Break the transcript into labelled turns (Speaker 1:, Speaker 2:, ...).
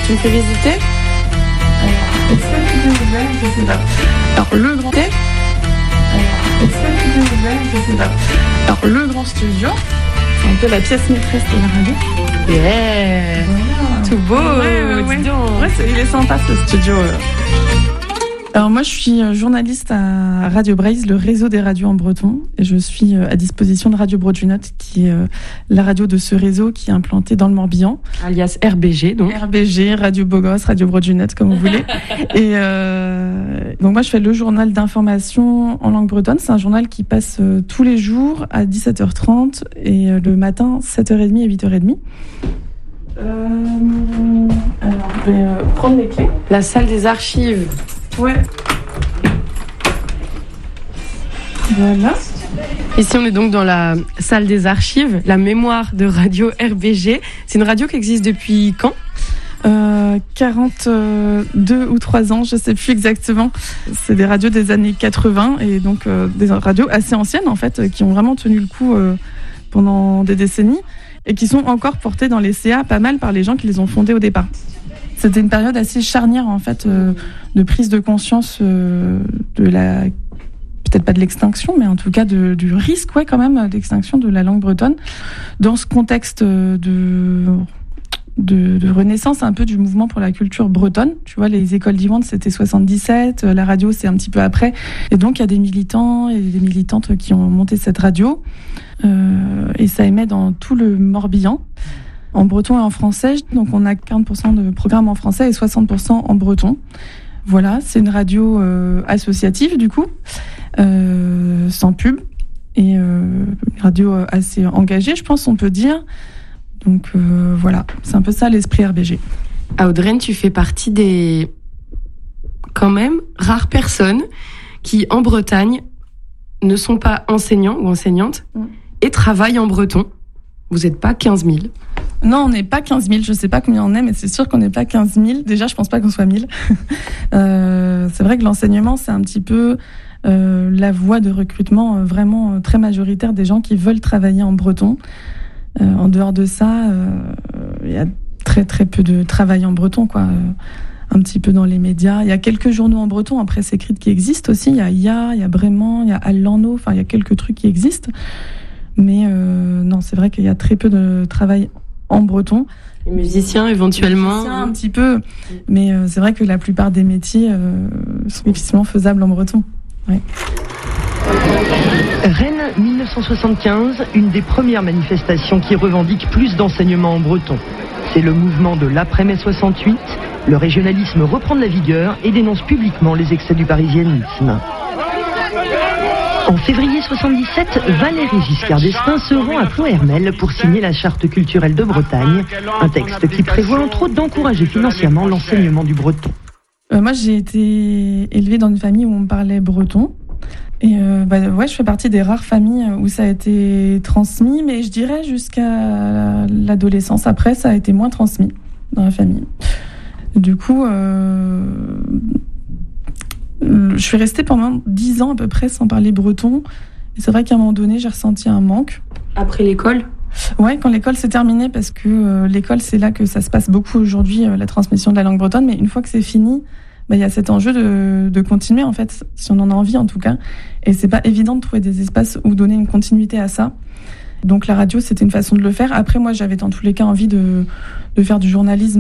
Speaker 1: Tu me fais visiter?
Speaker 2: Est-ce que tu peux ouvrir? Je sais pas.
Speaker 1: Alors, le grand thé.
Speaker 2: Est-ce que tu peux ouvrir? Je sais pas.
Speaker 1: Alors, le grand studio. C'est un peu la pièce maîtresse de la radio. Yeah!
Speaker 2: Voilà.
Speaker 1: Tout beau!
Speaker 2: Ouais.
Speaker 1: Dis donc.
Speaker 2: Ouais, il est sympa ce studio. Alors moi je suis journaliste à Radio Braise, le réseau des radios en breton, et je suis à disposition de Radio Broadunot, qui est la radio de ce réseau qui est implantée dans le Morbihan.
Speaker 1: Alias RBG, donc.
Speaker 2: RBG, Radio Bogos, Radio Broadunot, comme vous voulez. Et donc moi je fais le journal d'information en langue bretonne. C'est un journal qui passe tous les jours à 17h30 et le matin 7h30 et 8h30. Alors je vais prendre les clés.
Speaker 1: La salle des archives.
Speaker 2: Ouais. Voilà.
Speaker 1: Ici, on est donc dans la salle des archives, la mémoire de Radio RBG. C'est une radio qui existe depuis quand?
Speaker 2: 42 ou 3 ans, je sais plus exactement. C'est des radios des années 80 et donc des radios assez anciennes en fait, qui ont vraiment tenu le coup pendant des décennies et qui sont encore portées dans les CA pas mal par les gens qui les ont fondées au départ. C'était une période assez charnière en fait de prise de conscience de la, peut-être pas de l'extinction, mais en tout cas du risque, ouais, quand même, d'extinction de la langue bretonne dans ce contexte de renaissance un peu du mouvement pour la culture bretonne. Tu vois, les écoles d'Ivante, c'était 77, la radio, c'est un petit peu après. Et donc, il y a des militants et des militantes qui ont monté cette radio et ça émet dans tout le Morbihan. En breton et en français, donc on a 40% de programmes en français et 60% en breton. Voilà, c'est une radio associative du coup, sans pub, et une radio assez engagée, je pense, on peut dire. Donc voilà, c'est un peu ça l'esprit RBG.
Speaker 1: À Audreyne, tu fais partie des, quand même, rares personnes qui, en Bretagne, ne sont pas enseignants ou enseignantes et travaillent en breton. Vous n'êtes pas 15 000.
Speaker 2: Non, on n'est pas 15 000. Je ne sais pas combien on est, mais c'est sûr qu'on n'est pas 15 000. Déjà, je ne pense pas qu'on soit 1000. C'est vrai que l'enseignement, c'est un petit peu la voie de recrutement vraiment très majoritaire des gens qui veulent travailler en breton. En dehors de ça, il y a très très peu de travail en breton, quoi. Un petit peu dans les médias. Il y a quelques journaux en breton, en presse écrite, qui existent aussi. Il y a IA, il y a Brément, il y a Allano. Enfin, il y a quelques trucs qui existent. Mais non, c'est vrai qu'il y a très peu de travail en breton.
Speaker 1: Les musiciens, éventuellement.
Speaker 2: Les musiciens, un petit peu. Mais c'est vrai que la plupart des métiers sont difficilement faisables en breton. Ouais.
Speaker 3: Rennes 1975, une des premières manifestations qui revendique plus d'enseignement en breton. C'est le mouvement de l'après-mai 68. Le régionalisme reprend de la vigueur et dénonce publiquement les excès du parisianisme. En février 77, Valéry Giscard d'Estaing se rend à Ploërmel pour signer la Charte culturelle de Bretagne, un texte qui prévoit entre autres d'encourager financièrement l'enseignement du breton.
Speaker 2: Moi, j'ai été élevée dans une famille où on parlait breton. Et ouais, je fais partie des rares familles où ça a été transmis, mais je dirais jusqu'à l'adolescence. Après, ça a été moins transmis dans la famille. Du coup, je suis restée pendant 10 ans à peu près sans parler breton. Et c'est vrai qu'à un moment donné, j'ai ressenti un manque.
Speaker 1: Après l'école ?
Speaker 2: Ouais, quand l'école s'est terminée, parce que l'école, c'est là que ça se passe beaucoup aujourd'hui, la transmission de la langue bretonne. Mais une fois que c'est fini, il y a cet enjeu de continuer, en fait, si on en a envie, en tout cas. Et c'est pas évident de trouver des espaces où donner une continuité à ça. Donc la radio, c'était une façon de le faire. Après, moi, j'avais dans tous les cas envie de faire du journalisme